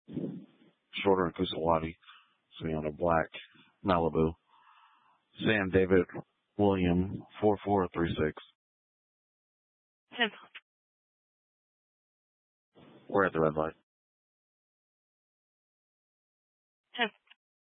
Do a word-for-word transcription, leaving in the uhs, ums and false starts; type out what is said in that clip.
Shorter and Kusalati. Sitting on a black Malibu. Sam David William four four three six. Tim. We're at the red light.